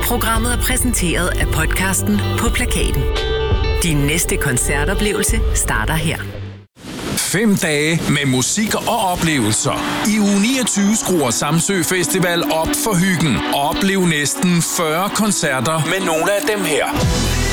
Programmet er præsenteret af podcasten På Plakaten. Din næste koncertoplevelse starter her. 5 dage med musik og oplevelser. I uge 29 skruer Samsø Festival op for hyggen. Oplev næsten 40 koncerter med nogle af dem her.